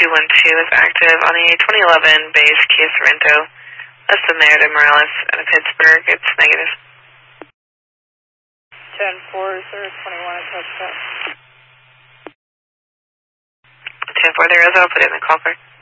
is active on the 2011 base Kia Sorento. Less than there to Morales out of Pittsburgh. It's negative. 10-4, 21 at touchdown. 10-4 there is. I'll put it in the call card.